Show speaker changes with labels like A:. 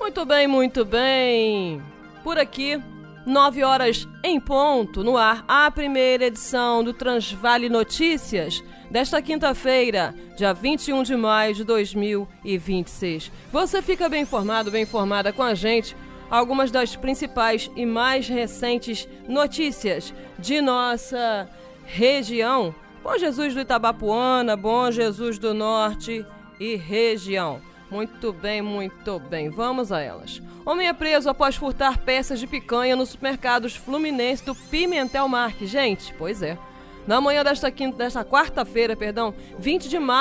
A: Muito bem, muito bem. Por aqui, 9 horas em ponto, no ar, a primeira edição do Transvale Notícias desta quinta-feira, dia 21 de maio de 2026. Você fica bem informado, bem informada com a gente, algumas das principais e mais recentes notícias de nossa região. Bom Jesus do Itabapuana, Bom Jesus do Norte e região. Muito bem, vamos a elas. Homem é preso após furtar peças de picanha nos supermercados Fluminense do Pimentel Marques. Gente, pois é. Na manhã desta quarta-feira, 20 de maio,